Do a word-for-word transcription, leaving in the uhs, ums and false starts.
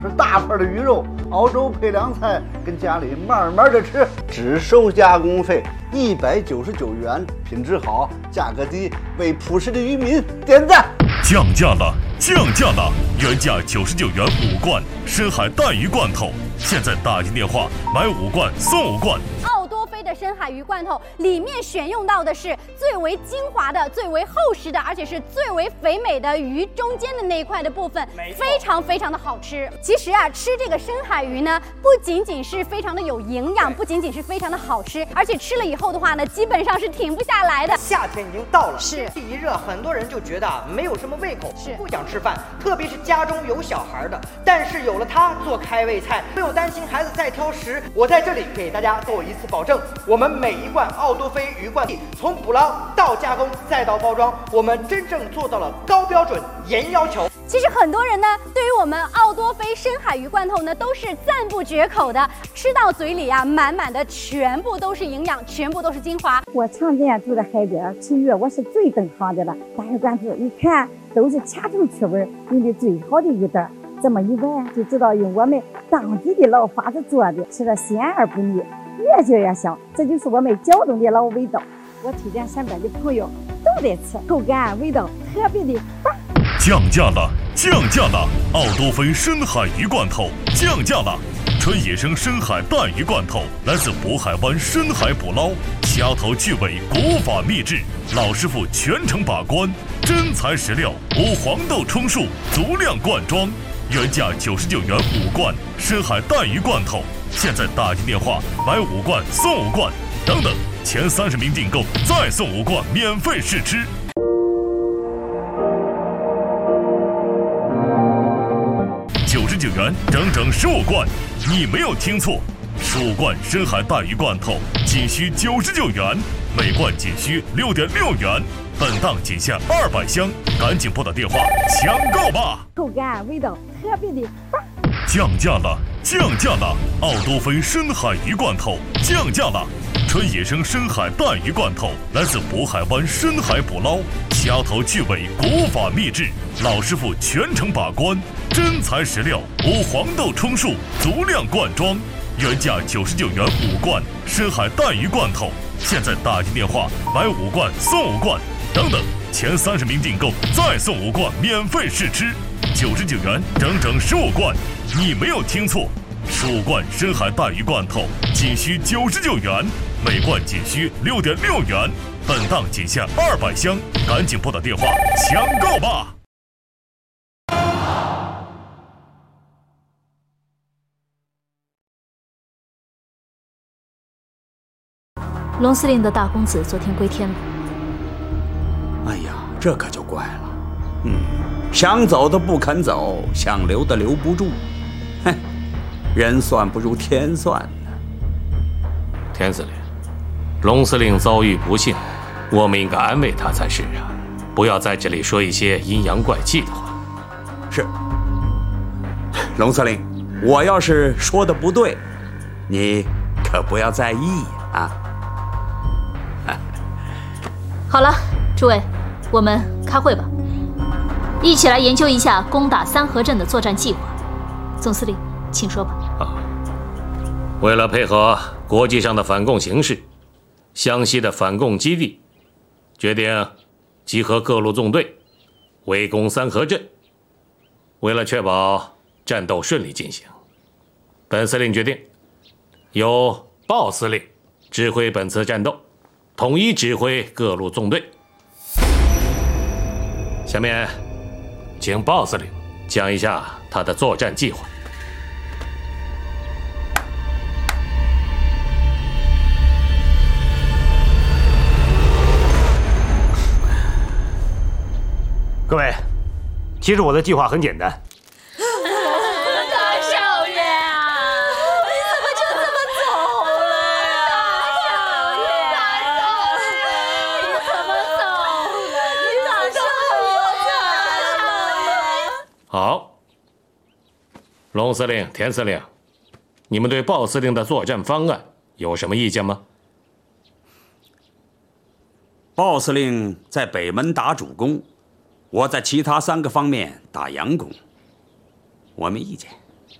是大块的鱼肉，熬粥配凉菜，跟家里慢慢的吃，只收加工费一百九十九元，品质好，价格低，为朴实的渔民点赞。 降价了，降价了！原价九十九元五罐深海带鱼罐头，现在打进电话买五罐送五罐。 奥多菲的深海鱼罐头里面选用到的是最为精华的、最为厚实的，而且是最为肥美的鱼中间的那一块的部分，非常非常的好吃。其实啊，吃这个深海鱼呢，不仅仅是非常的有营养，不仅仅是非常的好吃，而且吃了以后的话呢，基本上是停不下来的。 夏天已经到了， 是天气一热，很多人就觉得没有什么胃口， 是不想吃饭，特别是家中有小孩的。但是有了它做开胃菜，不用担心孩子再挑食。我在这里给大家做一次保证，我们每一罐奥多菲鱼罐头，从捕捞到加工再到包装，我们真正做到了高标准、严要求。 其实很多人呢，对于我们奥多菲深海鱼罐头呢，都是赞不绝口的。吃到嘴里啊，满满的全部都是营养，全部都是精华。 我常年住在海边，吃鱼我是最懂行的了。大鱼罐头一看都是掐头去味，用的最好的鱼蛋，这么一闻就知道用我们当地的老法子做的，吃了鲜而不腻，越嚼越香，这就是我们胶东的老味道。我推荐身边的朋友都得吃，口感味道特别的棒。 降价了，降价了！奥多菲深海鱼罐头降价了，纯野生深海带鱼罐头来自渤海湾深海捕捞，掐头去尾，古法秘制，老师傅全程把关，真材实料，无黄豆充数，足量灌装，原价九十九元五罐深海带鱼罐头，现在打进电话买五罐送五罐，等等，前三十名订购再送五罐免费试吃。九十九元整整十五罐，你没有听错，十五罐深海带鱼罐头仅需九十九元，每罐仅需六点六元，本档仅限二百箱，赶紧拨打电话抢购吧！ 口感味道特别的棒。 降价了，降价了！奥多菲深海鱼罐头降价了，纯野生深海带鱼罐头来自渤海湾深海捕捞，掐头去尾，古法秘制，老师傅全程把关，真材实料，无黄豆充数，足量灌装，原价九十九元五罐深海带鱼罐头，现在打进电话买五罐送五罐，等等，前三十名订购再送五罐免费试吃，九十九元整整十五罐，你没有听错，十五罐深海带鱼罐头仅需九十九元，每罐仅需六点六元，本档仅限二百箱，赶紧拨打电话抢购吧！ 龙司令的大公子昨天归天了。 哎呀，这可就怪了。嗯，想走的不肯走，想留的留不住。哼，人算不如天算呢。 田司令，龙司令遭遇不幸，我们应该安慰他才是啊，不要在这里说一些阴阳怪气的话。 是，龙司令，我要是说的不对，你可不要在意啊。 好了，诸位，我们开会吧，一起来研究一下攻打三河镇的作战计划。总司令，请说吧。 啊，为了配合国际上的反共形势，湘西的反共基地决定集合各路纵队，围攻三河镇。为了确保战斗顺利进行，本司令决定由鲍司令指挥本次战斗，统一指挥各路纵队。下面，请鲍司令讲一下他的作战计划。 各位，其实我的计划很简单。 大少爷啊，你怎么就这么走了呀？大少爷，大少爷，你怎么走了？你咋这么惨？ 好，龙司令、田司令，你们对鲍司令的作战方案有什么意见吗？ 鲍司令在北门打主攻，我在其他三个方面打佯攻，我没意见。